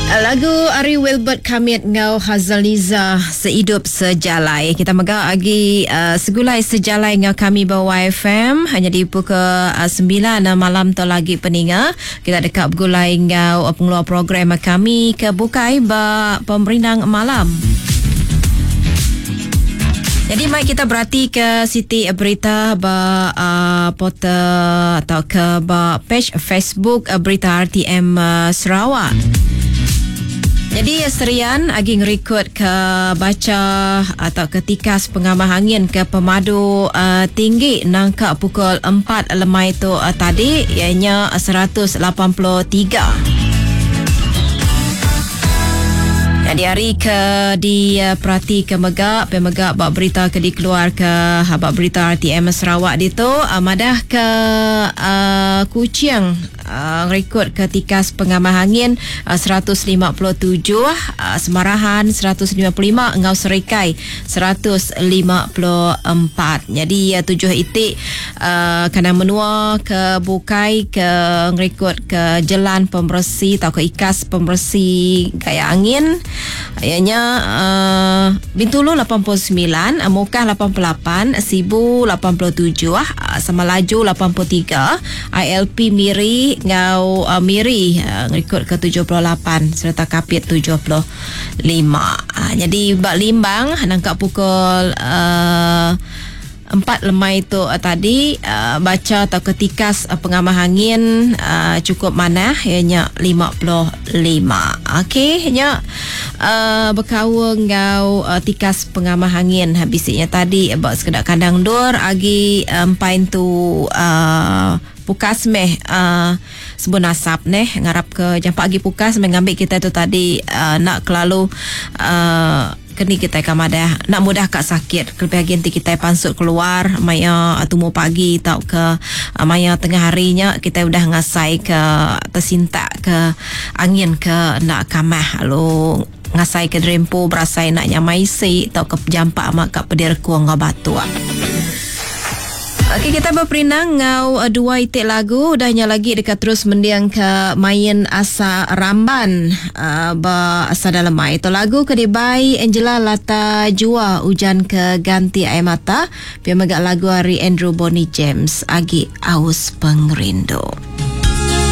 Lagu Ari Wilbert Kamit ngau Hazaliza Sehidup Sejalai. Kita megah lagi segulai sejalai ngau kami bawa FM hanya di pukul 9 malam tu lagi peninga. Kita dekat bergulai ngau pengeluar program kami ke bukai ba pemerinang malam. Jadi mari kita berhati ke Siti Berita ba portal atau ke ba page Facebook Berita RTM Sarawak. Jadi serian agi ngerekod ke baca atau ketikas pengamah angin ke pemadu tinggi nangka pukul 4 lemai tu tadi ianya 183. Jadi hari ke di perhati ke megak pemegak bab berita ke dikeluar ke bab berita RTM Sarawak itu madah ke Kuching rekod ketikas pengamah angin 157, Semarahan 155, Ngau Serikai 154. Jadi 7 itik kena menua ke bukai ke rekod ke jelan pembersih atau ke ikas pembersih gaya angin. Ianya Bintulu 89, Mukah 88, Sibu 87, Semalaju 83, ILP Miri Ngau Miri rekod ke 78 serta Kapit 75. Jadi bak limbang nangkap pukul 4 lemai itu tadi baca atau ketikas pengamah angin cukup mana ianya 55. Okey nya berkawa ngau tikas pengamah angin habisnya tadi buat sekedar kandang dur agi empain tu pukas meh sebut nasab neh ngarap ke jampak agi pukas mengambil kita tu tadi nak kelalu kini kita kamadah nak mudah kat sakit kelebih nanti kita pansut keluar maya tumu pagi tau ke maya tengah harinya kita udah ngasai ke tersintak ke angin ke nak kamah lalu ngasai ke drempo berasai nak nyamai si tau ke jampak mak kat pedir kuang batu. Okey, kita berperinang ngau dua itik lagu dahnya lagi dekat terus mendiang ke main asa ramban ba asa dalam mai itu lagu kedibai Angela Lata Jua hujan ke ganti air mata pia megak lagu hari Andrew Bonnie James agi aus pengrindu.